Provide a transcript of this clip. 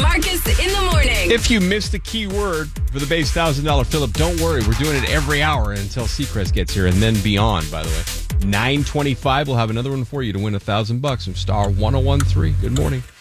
Marcus in the morning. If you missed the key word for the base $1,000 Phillip, don't worry. We're doing it every hour until Seacrest gets here and then beyond, by the way. 9:25, we'll have another one for you to win $1,000 from Star 1013. Good morning.